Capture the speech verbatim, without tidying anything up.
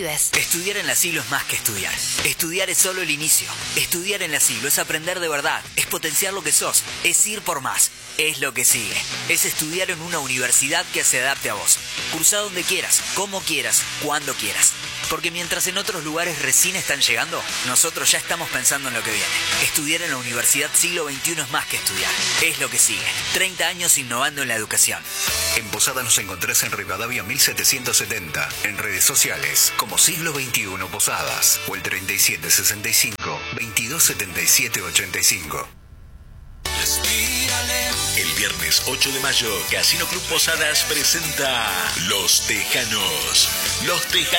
pibes. Estudiar en la Siglo es más que estudiar. Estudiar es solo el inicio. Estudiar en la Siglo es aprender de verdad, es potenciar lo que sos, es ir por más. Es lo que sigue. Es estudiar en una universidad que se adapte a vos. Cursa donde quieras, como quieras, cuando quieras. Porque mientras en otros lugares recién están llegando, nosotros ya estamos pensando en lo que viene. Estudiar en la Universidad Siglo veintiuno es más que estudiar. Es lo que sigue. treinta años innovando en la educación. En Posadas nos encontrás en Rivadavia mil setecientos setenta. En redes sociales como Siglo veintiuno Posadas o el treinta y siete sesenta y cinco, veintidós setenta y siete ochenta y cinco. El viernes ocho de mayo, Casino Club Posadas presenta Los Tejanos. Los Tejanos.